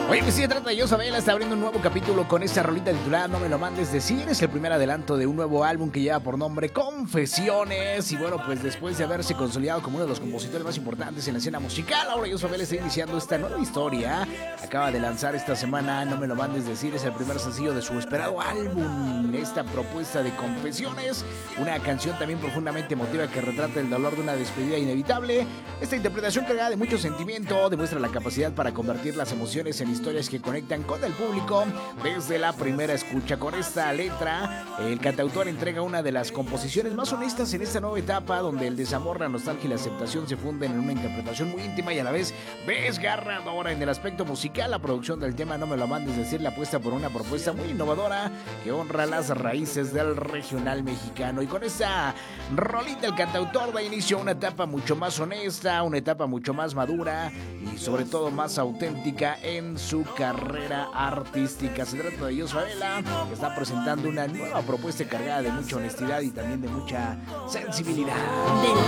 Oye, pues sí, se trata de Yosabela, está abriendo un nuevo capítulo con esta rolita titulada No me lo mandes decir. Es el primer adelanto de un nuevo álbum que lleva por nombre Confesiones. Y bueno, pues después de haberse consolidado como uno de los compositores más importantes en la escena musical, ahora Yosabela está iniciando esta nueva historia. Acaba de lanzar esta semana No me lo mandes decir, es el primer sencillo de su esperado álbum. Esta propuesta de Confesiones, una canción también profundamente emotiva que retrata el dolor de una despedida inevitable. Esta interpretación cargada de mucho sentimiento demuestra la capacidad para convertir las emociones en historias que conectan con el público desde la primera escucha. Con esta letra, el cantautor entrega una de las composiciones más honestas en esta nueva etapa, donde el desamor, la nostalgia y la aceptación se funden en una interpretación muy íntima y a la vez desgarradora. En el aspecto musical, la producción del tema No me lo mandes decir la apuesta por una propuesta muy innovadora que honra las raíces del regional mexicano. Y con esta rolita, el cantautor da inicio a una etapa mucho más honesta, una etapa mucho más madura y sobre todo más auténtica en su carrera artística. Se trata de Yosabela, que está presentando una nueva propuesta cargada de mucha honestidad y también de mucha sensibilidad. De